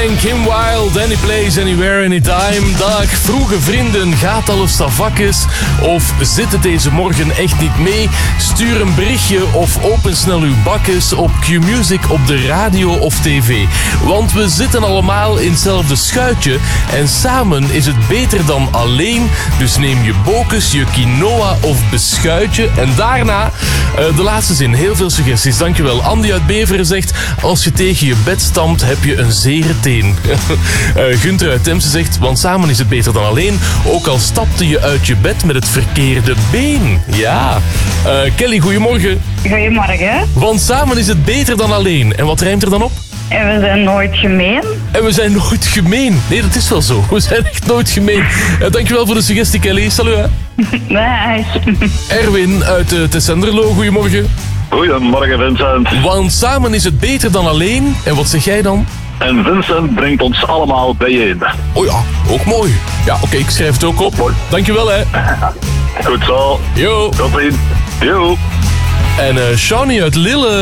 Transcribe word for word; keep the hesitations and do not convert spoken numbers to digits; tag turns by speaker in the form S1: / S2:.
S1: en Kim Wilde, Any Place, Anywhere, Anytime. Dag, vroege vrienden, gaat alles stafakjes? Of zit het deze morgen echt niet mee? Stuur een berichtje of open snel uw bakjes op Q-Music op de radio of tv. Want we zitten allemaal in hetzelfde schuitje en samen is het beter dan alleen. Dus neem je bokus, je quinoa of beschuitje. En daarna uh, de laatste zin. Heel veel suggesties, dankjewel. Andy uit Beveren zegt, als je tegen je bed stampt, heb je een zere teen. uh, Gunther uit Temse zegt, want samen is het beter dan alleen. Ook al stapte je uit je bed met het verkeerde been. Ja. Uh, Kelly, goedemorgen.
S2: Goedemorgen.
S1: Want samen is het beter dan alleen. En wat rijmt er dan op?
S2: En we zijn nooit gemeen.
S1: En we zijn nooit gemeen. Nee, dat is wel zo. We zijn echt nooit gemeen. Uh, dankjewel voor de suggestie, Kelly. Salut, hè.
S2: Nice.
S1: Erwin uit uh, Tessenderlo, goedemorgen.
S3: Goedemorgen, Vincent.
S1: Want samen is het beter dan alleen. En wat zeg jij dan?
S3: En Vincent brengt ons allemaal bijeen.
S1: Oh ja, ook mooi. Ja, oké, okay, ik schrijf het ook op.
S3: Mooi.
S1: Dankjewel, hè.
S3: Goed zo.
S1: Yo.
S3: Tot ziens. Yo.
S1: En uh, Shawnee uit Lille.